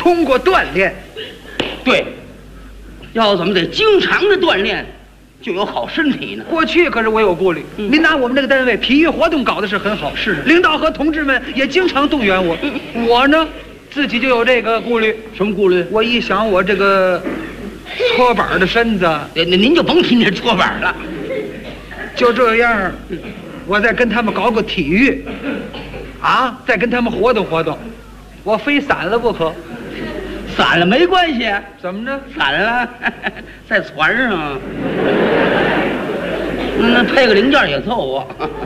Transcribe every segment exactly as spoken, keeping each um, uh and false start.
通过锻炼。 对，要怎么得经常的锻炼，就有好身体呢？ 过去可是我有顾虑。嗯、您拿我们这个单位体育活动搞的是很好， 是领导和同志们也经常动员我。嗯、我呢，自己就有这个顾虑。 什么顾虑？ 我一想我这个搓板的身子， 那您就甭提那搓板了。 就这样，我再跟他们搞个体育，啊，再跟他们活动活动，我非散了不可。 散了没关系， 怎么着？ 散了，在船上，那配个零件也凑合。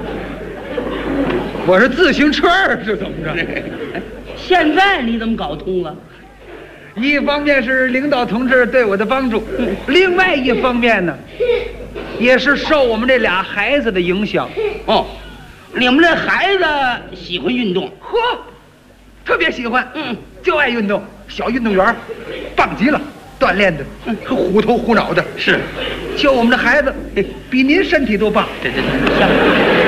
我是自行车是怎么着？ 现在你怎么搞通了？ 一方面是领导同志对我的帮助，另外一方面呢，也是受我们这俩孩子的影响。 哦，你们这孩子喜欢运动？ 呵，特别喜欢， 嗯， 就爱运动。小运动员，棒极了，锻炼的，嗯，虎头虎脑的。 是， 就我们这孩子，比您身体都棒。 对对对，像。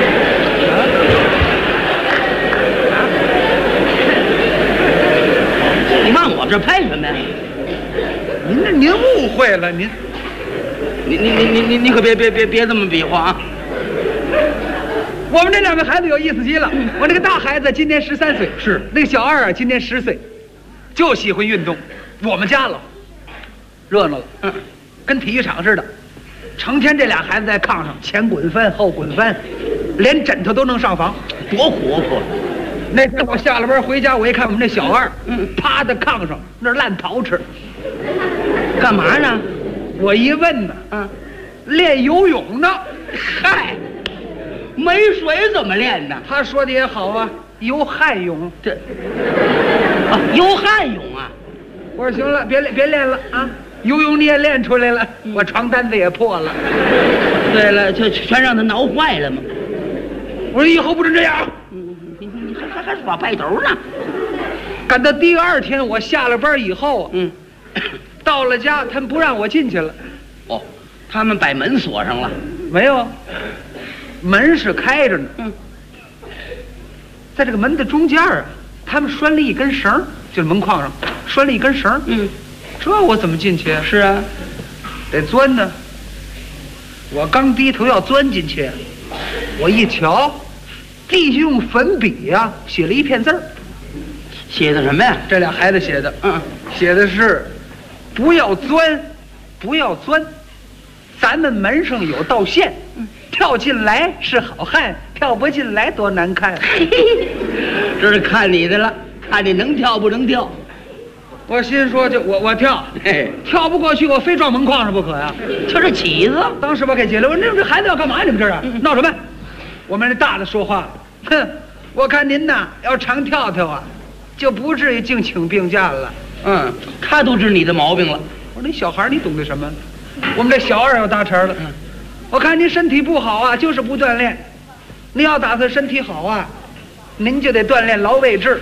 你往我这拍什么呀？ 您这您误会了，您， 你你你你你你可别别别别这么比划啊！ 我们这两个孩子有意思极了。我那个大孩子今年十三岁， 是那个小二啊，今年十岁。就喜欢运动，我们家了，热闹了，嗯，跟体育场似的，成天这俩孩子在炕上前滚翻后滚翻，连枕头都能上房， 多活泼！ 那天我下了班回家，我一看我们那小二，嗯，趴在炕上那烂陶吃， 干嘛呢？ 我一问呢， 嗯， 练游泳呢。 嗨，没水怎么练呢？ 他说的也好啊，游汉泳。 这。啊，游汉泳啊！ 我说行了，别练别练了啊！游泳你也练出来了，嗯、我床单子也破了。 对了，这全让他挠坏了吗？ 我说以后不准这样。 嗯，你你你还还耍派头呢？ 赶到第二天，我下了班以后， 嗯， 到了家，他们不让我进去了。 哦，他们把门锁上了？ 没有，门是开着呢。 嗯， 在这个门的中间啊。他们拴了一根绳，就是门框上拴了一根绳。 嗯， 这我怎么进去啊？ 是啊， 得钻呢。我刚低头要钻进去，我一瞧，地下用粉笔呀、啊、写了一片字儿。 写的什么呀？ 这俩孩子写的。嗯，写的是“不要钻，不要钻，咱们门上有道线，嗯、跳进来是好汉，跳不进来多难看。” 这是看你的了，看你能跳不能跳。 我心说就我我跳， 嘿， 跳不过去，我非撞门框上不可呀。 就这起子， 当时我给解了，我说这这孩子要干嘛？你们这儿闹什么？我们这大的说话了，哼，我看您呐要常跳跳啊，就不至于净请病假了。 嗯，他都知你的毛病了。 我说那小孩你懂得什么？我们这小二要搭茬了。嗯，我看您身体不好啊，就是不锻炼。您要打算身体好啊，您就得锻炼劳卫志。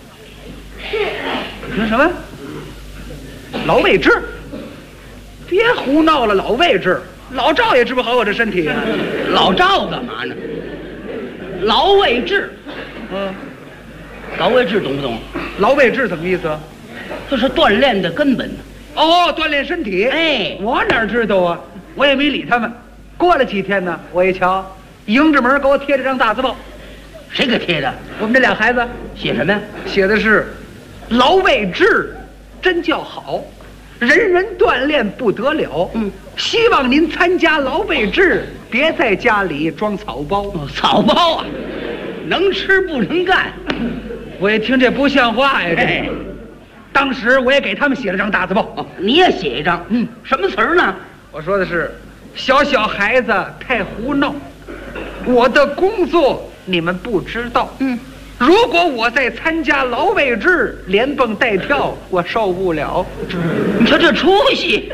你说什么？劳卫志？别胡闹了，劳卫志，老赵也治不好我这身体啊。 老赵干嘛呢？劳卫志， 嗯， 劳卫志懂不懂？ 劳卫志怎么意思？ 这是锻炼的根本。 哦，锻炼身体。 哎， 我哪知道啊？我也没理他们。过了几天呢，我一瞧，迎着门给我贴了张大字报。 谁给贴的？ 我们这俩孩子。 写什么呀？ 写的是劳卫志真叫好，人人锻炼不得了。嗯，希望您参加劳卫志，别在家里装草包。 哦，草包啊，能吃不能干。 我一听这不像话呀！这，当时我也给他们写了张大字报。 哦，你也写一张。 嗯， 什么词儿呢？ 我说的是，小小孩子太胡闹，我的工作你们不知道。嗯。如果我再参加劳卫志，连蹦带跳，我受不了。 你瞧这出息！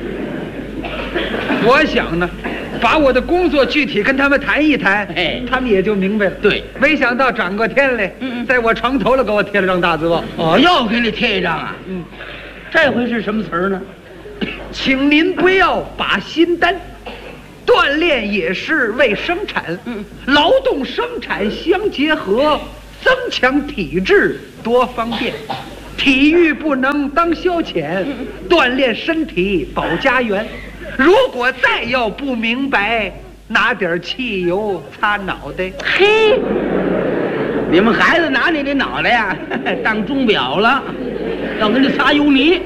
我想呢，把我的工作具体跟他们谈一谈，哎，他们也就明白了。 对， 没想到转过天来，嗯，在我床头了给我贴了张大字报。 哦，又给你贴一张啊？嗯，这回是什么词儿呢？ 请您不要把心担。锻炼也是为生产，嗯，劳动生产相结合，增强体质多方便。 体育不能当消遣，锻炼身体保家园。如果再要不明白，拿点汽油擦脑袋。 嘿，你们孩子拿你这脑袋呀当钟表了，要跟你擦油泥。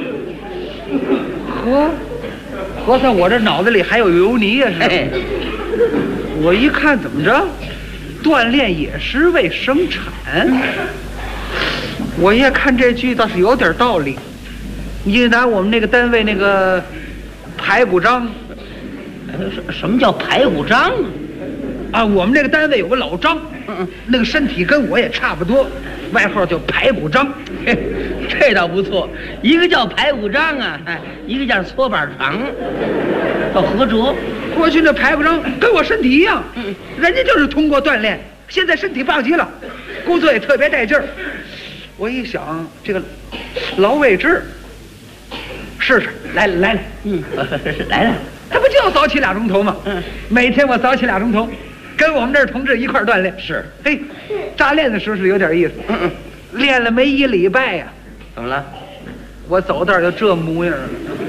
呵，合算我这脑子里还有油泥呀、啊？是。我一看怎么着，锻炼也是为生产。我一看这句倒是有点道理。你拿我们那个单位那个排骨章， 什什么叫排骨章啊？啊，我们那个单位有个老张，嗯嗯，那个身体跟我也差不多，外号叫排骨章。 这倒不错，一个叫排骨章啊，一个叫搓板肠，叫合辙。 过去那排骨章跟我身体一样，嗯，人家就是通过锻炼，现在身体棒极了，工作也特别带劲儿。我一想，这个劳卫志，试试，来了来了， 嗯，来了， 他不就要早起俩钟头吗？ 嗯， 每天我早起俩钟头，跟我们这儿同志一块儿锻炼。 是， 嘿，扎练的时候是有点意思，嗯嗯，练了没一礼拜呀、 啊，怎么了？ 我走道就这模样了。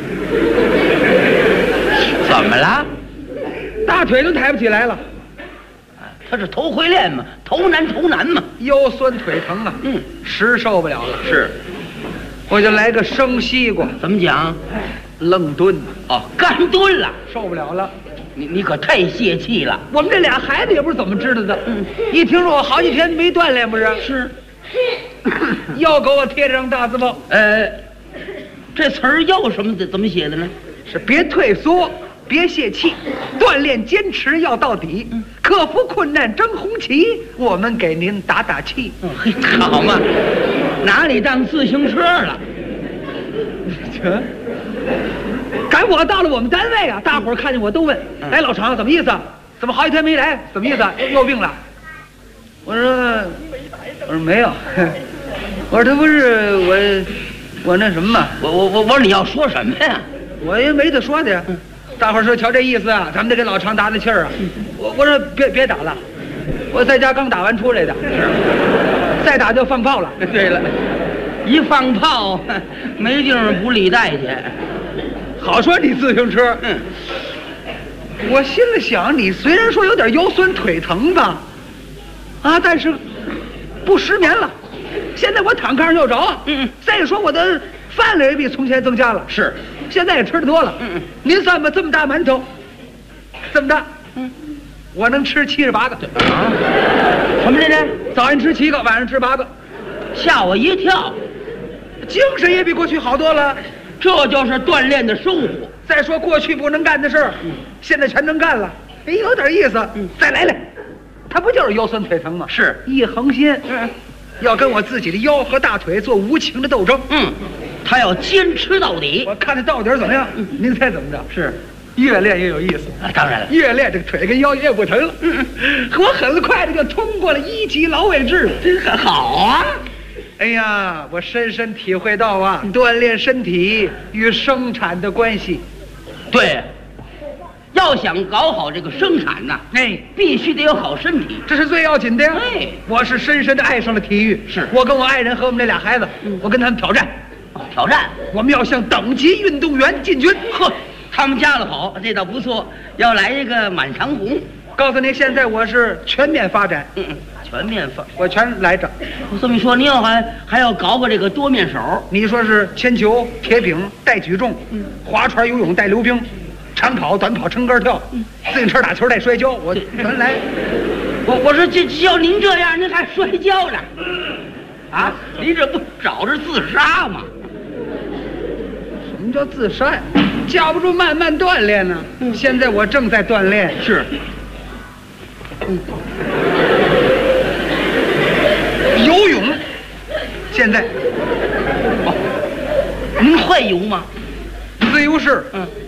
怎么了？ 大腿都抬不起来了。 他是头回练嘛，头难头难嘛， 腰酸腿疼啊，嗯，实受不了了。 是， 我就来个生西瓜。 怎么讲？ 愣炖哦，干炖了， 受不了了。 你你可太泄气了。 我们这俩孩子也不是怎么知道的，嗯，一听说我好几天没锻炼，不是？ 是， 又给我贴着张大字报。 呃，这词儿要什么？怎么写的呢？ 是别退缩。别泄气，锻炼坚持要到底，嗯、克服困难争红旗。我们给您打打气。 嗯、嘿，好嘛，拿你当自行车了。 这，赶我到了我们单位啊，大伙儿看见我都问：“嗯、哎，老常怎么意思？怎么好几天没来？怎么意思？又病了？”我说：“我说没有。我说他不是我，我那什么嘛？ 我我我我说你要说什么呀？ 我也没得说的呀。嗯”大伙儿说：“瞧这意思啊，咱们得给老常打打气儿啊！”我我说：“别别打了，我在家刚打完出来的，再打就放炮了。” 对了，一放炮没地方补履带去。 好说你自行车，嗯，我心里想，你虽然说有点腰酸腿疼吧，啊，但是不失眠了。现在我躺炕上又着，嗯，再说我的饭量也比从前增加了， 是。 现在也吃得多了，嗯嗯，您算吧，这么大馒头，这么大，嗯，我能吃七十八个。 啊？什么来着？ 早上吃七个，晚上吃八个， 吓我一跳。 精神也比过去好多了， 这就是锻炼的收获。 再说过去不能干的事儿，嗯，现在全能干了，哎，有点意思。嗯，再来来，他不就是腰酸腿疼吗？ 是， 一横心，嗯，要跟我自己的腰和大腿做无情的斗争。嗯。 他要坚持到底， 我看他到底怎么样？嗯、您猜怎么着？ 是， 越练越有意思。 啊，当然了， 越练这个腿跟腰越不疼了。嗯嗯，我很快的就通过了一级劳卫制， 真好啊！ 哎呀，我深深体会到啊，嗯、锻炼身体与生产的关系。 对，要想搞好这个生产呐，哎，必须得有好身体， 这是最要紧的呀。 哎， 我是深深的爱上了体育。 是我跟我爱人和我们这俩孩子，嗯、我跟他们挑战。 挑战， 我们要向等级运动员进军。 呵，他们家的好，这倒不错。要来一个满长红。 告诉您，现在我是全面发展。 嗯嗯，全面发， 我全来着。 我这么一说，您要还还要搞个这个多面手。 你说是铅球、铁饼、带举重，嗯，划船、游泳、带溜冰，长跑、短跑、撑杆跳，嗯，自行车打球、带摔跤，我全来。 我我说这要您这样，您还摔跤呢？啊，您这不找着自杀吗？ 什么叫自杀呀？架不住慢慢锻炼呢。嗯，现在我正在锻炼。 是。 嗯。游泳。现在。 哦。您会游吗？ 自由式。嗯。